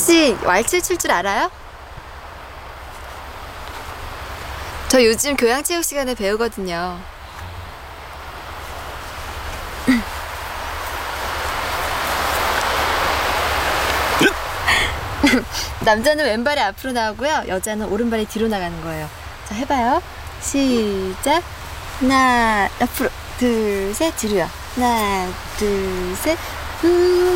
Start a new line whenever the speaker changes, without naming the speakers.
혹시 왈츠 출 줄 알아요? 저 요즘 교양체육 시간에 배우거든요. 남자는 왼발이 앞으로 나오고요. 여자는 오른발이 뒤로 나가는 거예요. 자, 해봐요. 시작. 하나, 앞으로. 둘, 셋, 뒤로요. 하나, 둘, 셋.